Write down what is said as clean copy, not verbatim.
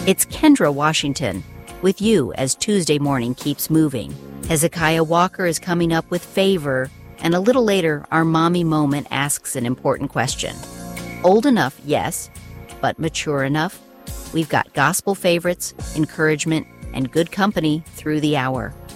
It's Kendra Washington, with you as Tuesday morning keeps moving. Hezekiah Walker is coming up with favor, and a little later, our mommy moment asks an important question. Old enough, yes, but mature enough? We've got gospel favorites, encouragement, and good company through the hour.